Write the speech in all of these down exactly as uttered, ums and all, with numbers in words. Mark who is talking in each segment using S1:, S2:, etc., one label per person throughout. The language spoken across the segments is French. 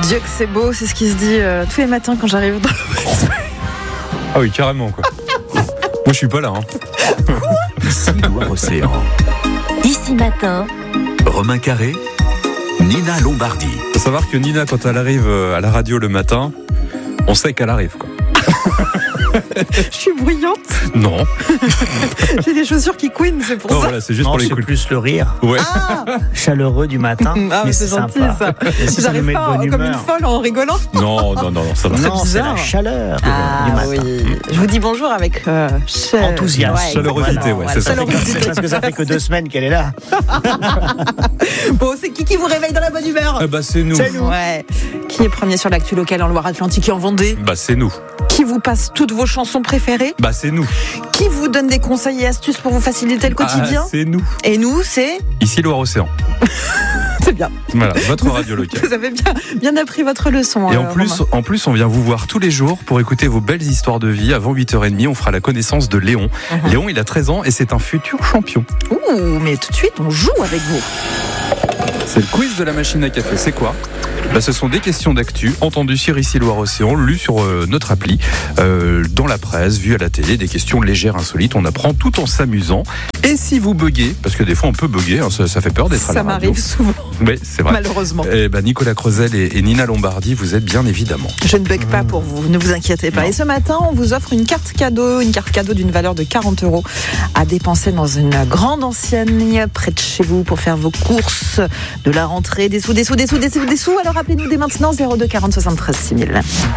S1: Dieu que c'est beau, c'est ce qui se dit euh, tous les matins quand j'arrive dans le...
S2: Ah oui, carrément quoi. Moi je suis pas là. Hein.
S3: Ici Loire-Océan.
S4: Ici Matin.
S3: Romain Carré, Nina Lombardi.
S2: Faut savoir que Nina, quand elle arrive à la radio le matin, on sait qu'elle arrive quoi.
S1: Je suis bruyante.
S2: Non.
S1: J'ai des chaussures qui couinent, c'est pour
S2: non,
S1: ça.
S2: Voilà, c'est juste
S5: non,
S2: pour les
S5: c'est
S2: coups.
S5: plus le rire.
S2: Ouais.
S1: Ah,
S5: Chaleureux du matin.
S1: ah
S5: mais
S1: c'est, c'est gentil
S5: sympa.
S1: ça.
S5: Et si ça nous
S1: J'arrive
S5: met de
S1: pas
S5: bonne
S1: comme une
S5: humeur.
S1: folle en rigolant.
S2: Non, non, non, non, ça va.
S1: C'est
S5: Non, c'est
S1: bizarre.
S5: la chaleur
S1: Ah
S5: du matin.
S1: oui. Je vous dis bonjour avec euh, cha-
S5: Enthousiasme.
S1: Ouais,
S2: Chaleurosité,
S1: exactement,
S2: ouais,
S1: voilà.
S2: c'est ça.
S1: Chaleurosité.
S5: C'est parce que ça fait que deux semaines qu'elle est là.
S1: Bon, c'est qui qui vous réveille dans la bonne humeur?
S2: Ah bah c'est nous.
S5: C'est nous.
S1: Ouais. Qui est premier sur l'actu locale en Loire-Atlantique et en Vendée?
S2: Bah c'est nous.
S1: Qui vous passe toutes vos chansons préférées?
S2: Bah c'est nous.
S1: Qui vous donne des conseils et astuces pour vous faciliter le quotidien?
S2: Ah, c'est nous.
S1: Et nous, c'est...
S2: Ici Loire-Océan.
S1: C'est bien.
S2: Voilà, votre radio locale.
S1: Vous avez bien, bien appris votre leçon.
S2: Et
S1: euh,
S2: en plus,
S1: Romain.
S2: en plus, on vient vous voir tous les jours pour écouter vos belles histoires de vie. Avant huit heures trente, on fera la connaissance de Léon.
S1: Uh-huh.
S2: Léon, il a treize ans et c'est un futur champion.
S1: Ouh, mais tout de suite, on joue avec vous.
S2: C'est le quiz de la machine à café. C'est quoi ? Bah, ce sont des questions d'actu entendues sur Ici Loire-Océan, lues sur euh, notre appli, euh, dans la presse, vues à la télé, des questions légères, insolites. On apprend tout en s'amusant. Et si vous buguez, parce que des fois on peut bugger, hein, ça, ça fait peur d'être à la
S1: Ça
S2: radio.
S1: m'arrive souvent,
S2: Oui, c'est vrai.
S1: malheureusement.
S2: Eh ben, Nicolas Creusel et, et Nina Lombardi, vous êtes bien évidemment.
S1: Je ne bug pas pour vous, ne vous inquiétez pas.
S2: Non.
S1: Et ce matin, on vous offre une carte cadeau, une carte cadeau d'une valeur de quarante euros à dépenser dans une grande enseigne près de chez vous pour faire vos courses de la rentrée. Des sous, des sous, des sous, des sous, des sous. Alors appelez-nous dès maintenant zéro deux quarante soixante-treize six mille.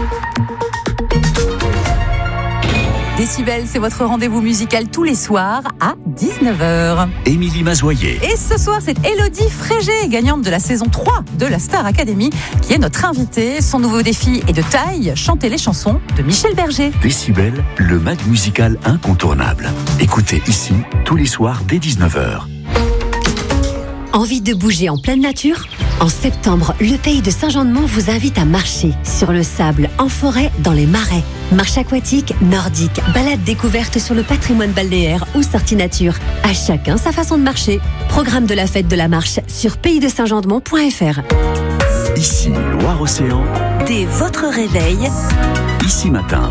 S4: Décibel, c'est votre rendez-vous musical tous les soirs à dix-neuf heures.
S3: Émilie Mazoyer.
S4: Et ce soir, c'est Élodie Frégé, gagnante de la saison trois de la Star Academy, qui est notre invitée. Son nouveau défi est de taille, chanter les chansons de Michel Berger.
S3: Décibel, le mag musical incontournable. Écoutez ici, tous les soirs dès dix-neuf heures.
S6: Envie de bouger en pleine nature ? En septembre, le Pays de Saint-Jean-de-Mont vous invite à marcher sur le sable, en forêt, dans les marais. Marche aquatique, nordique, balade découverte sur le patrimoine balnéaire ou sortie nature. À chacun sa façon de marcher. Programme de la fête de la marche sur pays de saint jean de mont point f r.
S3: Ici Loire-Océan,
S4: Dès votre réveil,
S3: ici matin.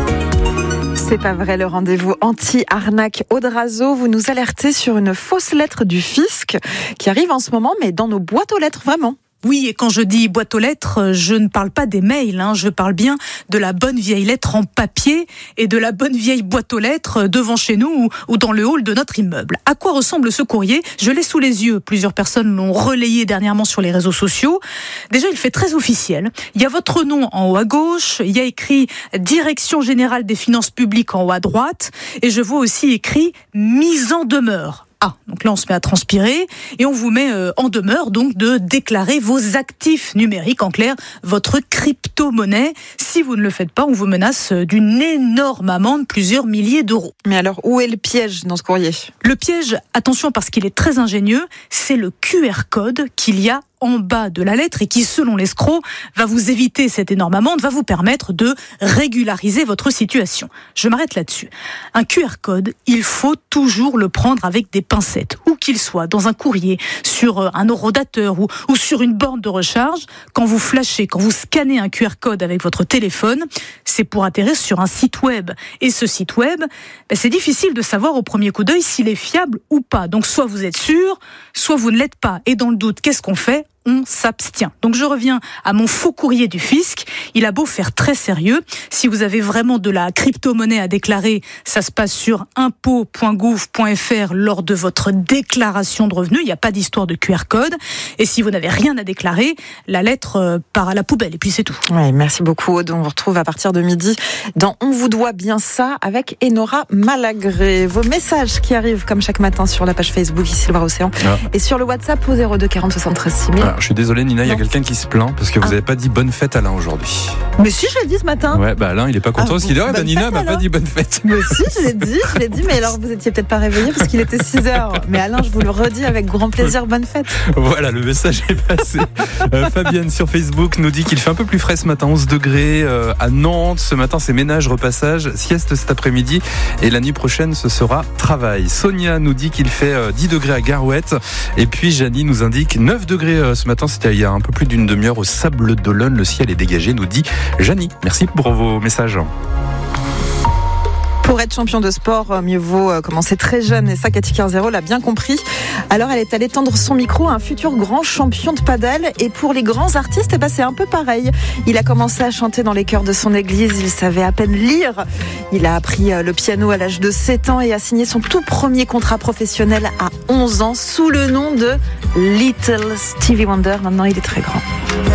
S1: C'est pas vrai, le rendez-vous anti-arnaque Audrazo. Vous nous alertez sur une fausse lettre du fisc qui arrive en ce moment, mais dans nos boîtes aux lettres, vraiment.
S7: Oui, et quand je dis boîte aux lettres, je ne parle pas des mails, hein, je parle bien de la bonne vieille lettre en papier et de la bonne vieille boîte aux lettres devant chez nous ou, ou dans le hall de notre immeuble. À quoi ressemble ce courrier ? Je l'ai sous les yeux. Plusieurs personnes l'ont relayé dernièrement sur les réseaux sociaux. Déjà, il fait très officiel. Il y a votre nom en haut à gauche, il y a écrit Direction Générale des Finances Publiques en haut à droite, et je vois aussi écrit Mise en demeure. Ah, donc là on se met à transpirer et on vous met euh, en demeure donc de déclarer vos actifs numériques, en clair votre crypto-monnaie. Si vous ne le faites pas, on vous menace d'une énorme amende, plusieurs milliers d'euros.
S1: Mais alors, où est le piège dans ce courrier ?
S7: Le piège, attention parce qu'il est très ingénieux, c'est le Q R code qu'il y a en bas de la lettre et qui, selon l'escroc, va vous éviter cette énorme amende, va vous permettre de régulariser votre situation. Je m'arrête là-dessus. Un Q R code, il faut toujours le prendre avec des pincettes, où qu'il soit, dans un courrier, sur un horodateur ou, ou sur une borne de recharge. Quand vous flashez, quand vous scannez un Q R code avec votre téléphone, c'est pour atterrir sur un site web. Et ce site web, ben, c'est difficile de savoir au premier coup d'œil s'il est fiable ou pas. Donc soit vous êtes sûr, soit vous ne l'êtes pas. Et dans le doute, qu'est-ce qu'on fait ? On s'abstient. Donc je reviens à mon faux courrier du fisc. Il a beau faire très sérieux. Si vous avez vraiment de la crypto-monnaie à déclarer, ça se passe sur impôt point gouv point f r lors de votre déclaration de revenus. Il n'y a pas d'histoire de Q R code. Et si vous n'avez rien à déclarer, la lettre part à la poubelle. Et puis c'est tout.
S1: Ouais, merci beaucoup Aude. On vous retrouve à partir de midi dans On vous doit bien ça avec Enora Malagré. Vos messages qui arrivent comme chaque matin sur la page Facebook Ici Loire-Océan
S2: Ah.
S1: et sur le WhatsApp au zéro deux quarante soixante-treize six mille.
S2: Alors, je suis désolé Nina, il y a
S1: Non.
S2: quelqu'un qui se plaint parce que vous
S1: Ah.
S2: n'avez pas dit bonne fête Alain aujourd'hui.
S1: Mais si, je l'ai dit ce matin.
S2: Ouais, bah Alain il est pas content
S1: Ah,
S2: parce qu'il dit ouais, bah,
S1: bonne
S2: Nina
S1: fête,
S2: m'a pas
S1: alors.
S2: dit bonne fête.
S1: Mais si, je l'ai dit, je l'ai dit, mais alors vous étiez peut-être pas réveillé parce qu'il était six heures. Mais Alain, je vous le redis avec grand plaisir, bonne fête.
S2: Voilà, le message est passé. Euh, Fabienne sur Facebook nous dit qu'il fait un peu plus frais ce matin, onze degrés euh, à Nantes. Ce matin, c'est ménage, repassage, sieste cet après-midi. Et la nuit prochaine, ce sera travail. Sonia nous dit qu'il fait euh, dix degrés à Garouette. Et puis, Janie nous indique neuf degrés euh, ce ce matin, c'était il y a un peu plus d'une demi-heure au Sable d'Olonne. Le ciel est dégagé, nous dit Janie. Merci pour vos messages.
S1: Pour être champion de sport, mieux vaut commencer très jeune, et ça, Cathy Carzero l'a bien compris. Alors, elle est allée tendre son micro à un futur grand champion de padel. Et pour les grands artistes, eh ben, c'est un peu pareil. Il a commencé à chanter dans les chœurs de son église, il savait à peine lire. Il a appris le piano à l'âge de sept ans et a signé son tout premier contrat professionnel à onze ans sous le nom de Little Stevie Wonder. Maintenant, il est très grand.